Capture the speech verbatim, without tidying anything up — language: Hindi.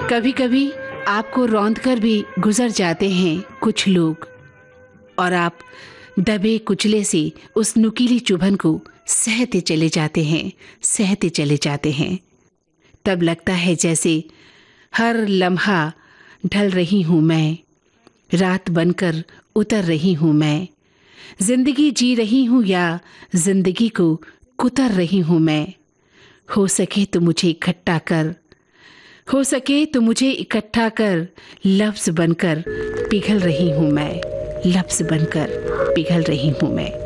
कभी कभी आपको रौंद कर भी गुजर जाते हैं कुछ लोग, और आप दबे कुचले से उस नुकीली चुभन को सहते चले जाते हैं, सहते चले जाते हैं। तब लगता है जैसे हर लम्हा ढल रही हूँ मैं, रात बनकर उतर रही हूँ मैं। जिंदगी जी रही हूँ या जिंदगी को कुतर रही हूँ मैं। हो सके तो मुझे इकट्ठा कर, हो सके तो मुझे इकट्ठा कर, लफ्ज़ बनकर पिघल रही हूँ मैं, लफ्ज़ बनकर पिघल रही हूँ मैं।